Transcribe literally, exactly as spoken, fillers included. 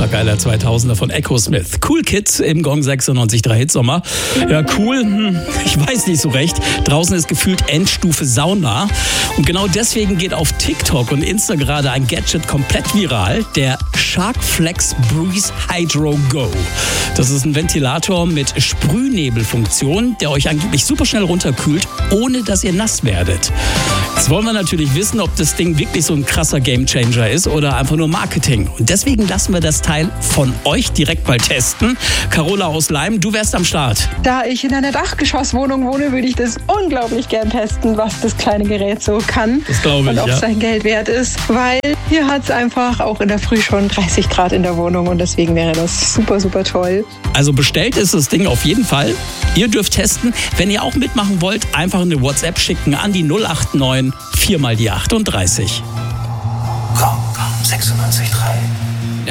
supergeiler zweitausender von Echo Smith. Cool Kids im Gong sechsundneunzig Komma drei Hitsommer. Ja, cool, hm, ich weiß nicht so recht. Draußen ist gefühlt Endstufe Sauna. Und genau deswegen geht auf TikTok und Insta gerade ein Gadget komplett viral. Der Shark Flex Breeze Hydro Go. Das ist ein Ventilator mit Sprühnebelfunktion, der euch angeblich super schnell runterkühlt, ohne dass ihr nass werdet. Jetzt wollen wir natürlich wissen, ob das Ding wirklich so ein krasser Gamechanger ist oder einfach nur Marketing. Und deswegen lassen wir das Teil von euch direkt mal testen. Carola aus Leim, du wärst am Start. Da ich in einer Dachgeschosswohnung wohne, würde ich das unglaublich gern testen, was das kleine Gerät so kann. Das glaube ich, und ob ja. es sein Geld wert ist, weil hier hat es einfach auch in der Früh schon dreißig Grad in der Wohnung und deswegen wäre das super, super toll. Also bestellt ist das Ding auf jeden Fall. Ihr dürft testen. Wenn ihr auch mitmachen wollt, einfach eine WhatsApp schicken an die null acht neun vier mal die achtunddreißig. Komm, komm, sechsundneunzig Komma drei.